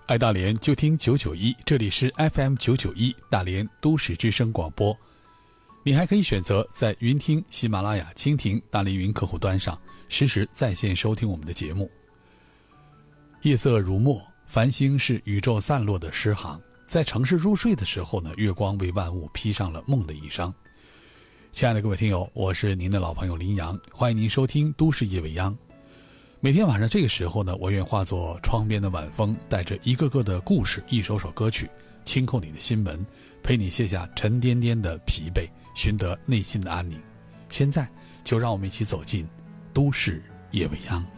爱大连就听991，这里是 FM 991大连都市之声广播。你还可以选择在云听、喜马拉雅、蜻蜓、大连云客户端上实时在线收听我们的节目。夜色如墨，繁星是宇宙散落的诗行，在城市入睡的时候呢，月光为万物披上了梦的衣裳。亲爱的各位听友，我是您的老朋友林阳，欢迎您收听都市夜未央。每天晚上这个时候呢，我愿化作窗边的晚风，带着一个个的故事，一首首歌曲，轻叩你的心门，陪你卸下沉甸甸的疲惫，寻得内心的安宁。现在就让我们一起走进都市夜未央。